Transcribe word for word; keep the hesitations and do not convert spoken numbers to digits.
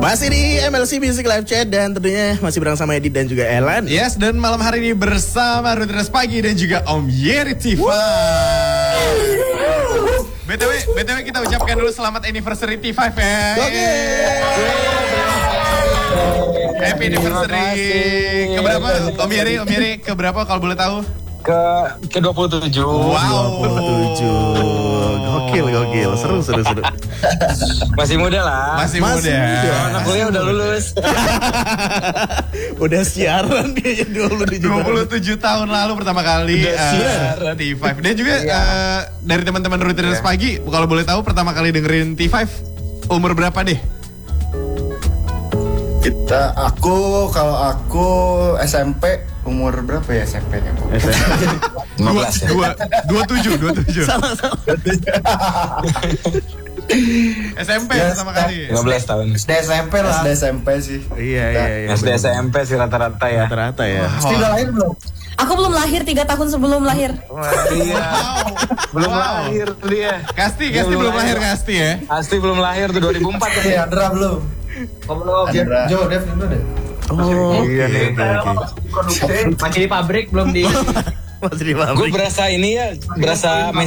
Masih di M L C Music Live Chat dan tentunya masih bareng sama Edit dan juga Elan. Yes, dan malam hari ini bersama Rutines Pagi dan juga Om Yeri T lima. B T W, B T W kita ucapkan dulu selamat anniversary T lima ya. Oke. Happy anniversary. Keberapa Om Yeri? Om Yeri keberapa kalau boleh tahu? Ke ke dua puluh tujuh. Wow. dua puluh tujuh. Gokil, gokil. Seru, seru, seru. Masih muda lah. Masih, Masih muda. muda. Anak kuliah udah lulus. Udah siaran dia dua puluh tujuh. dua puluh tujuh tahun lalu pertama kali uh, T lima. Dan juga iya. uh, dari teman-teman Rutines Pagi, kalau boleh tahu pertama kali dengerin T lima umur berapa deh? Kita, aku, kalau aku S M P, umur berapa ya S M P-nya? lima belas ya. dua puluh tujuh, dua puluh tujuh. Salah, salah. S M P Yes, pertama kali. lima belas tahun. S D S M P lah. S D S M P sih. Iya, iya, iya. S D S M P sih rata-rata ya. Rata-rata ya. Pasti udah lahir belum? Aku belum lahir, tiga tahun sebelum lahir. Iya. Belum Wow. lahir tuh dia. Kasti, Dia Kasti belum lahir Kasti ya. Pasti belum lahir tuh dua ribu empat Iya, Andra belum. Oh, belum. Andra. Jo, Dev dulu deh. Oh, Iya nih. oke. Masih di pabrik belum di Masih di Gue pabrik. berasa ini ya, berasa